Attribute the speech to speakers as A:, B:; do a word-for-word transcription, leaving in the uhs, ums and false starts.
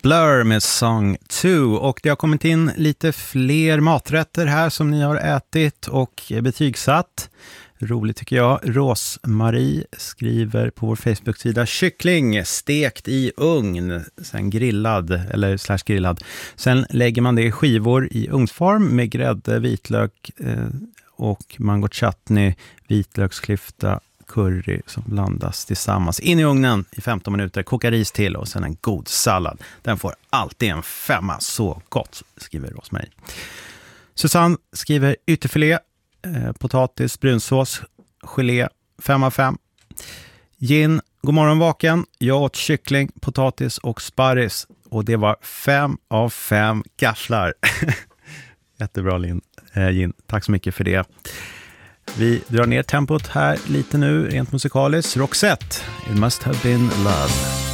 A: Blur med Song två, och det har kommit in lite fler maträtter här som ni har ätit och betygsatt. Roligt tycker jag. Rosmarie skriver på vår Facebook-sida: kyckling stekt i ugn, sen grillad eller slash grillad. Sen lägger man det i skivor i ugnsform med grädde, vitlök eh, och mango chutney, vitlöksklyfta, curry som blandas tillsammans. In i ugnen i femton minuter, koka ris till och sen en god sallad. Den får alltid en femma, så gott, skriver Rosmarie. Susanne skriver ytterfilé, eh, potatis, brunsås, gelé, fem av fem. Gin, god morgon vaken. Jag åt kyckling, potatis och sparris och det var fem av fem gafflar. Jättebra Lin, eh, Gin, tack så mycket för det. Vi drar ner tempot här lite nu, rent musikaliskt. Roxette, It Must Have Been Love.